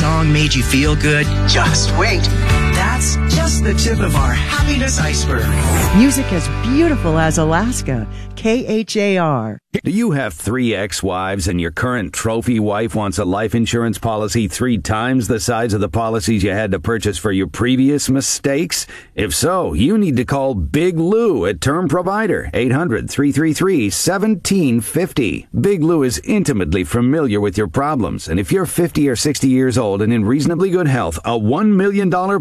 song made you feel good? Just wait. That's just the tip of our happiness iceberg. Music as beautiful as Alaska. KHAR. Do you have 3 ex-wives and your current trophy wife wants a life insurance policy 3 times the size of the policies you had to purchase for your previous mistakes? If so, you need to call Big Lou at Term Provider, 800-333-1750. Big Lou is intimately familiar with your problems, and if you're 50 or 60 years old and in reasonably good health, a $1 million